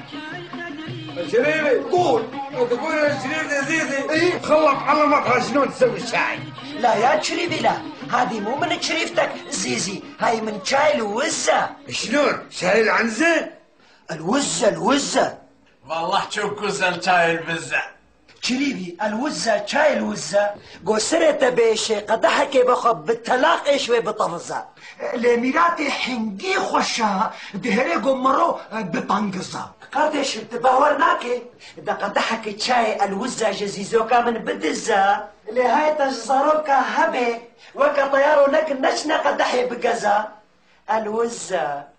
شريفي قول. تقول يا شريف يا زيزي ايه؟ خلص علمك شلون تسوي الشاي. لا يا شريفي لا، هذه مو من شريفتك زيزي، هاي من شاي الوزة. شلون؟ شاي العنزة؟ الوزة والله تشوف كوزن شاي البزة. شريفي الوزة شاي الوزة قوسرة بيشي قدحك بخب بالتلاق ايشوي بطفزة لميراتي حنجي خوشها دهري قمرو ببانقزة قدش بتباورناكي دا قدحك شاي الوزة جزيزوكا من بدزة لهاي تجزروكا هبي وكا طيارو لك نشنا قدحي بقزة الوزة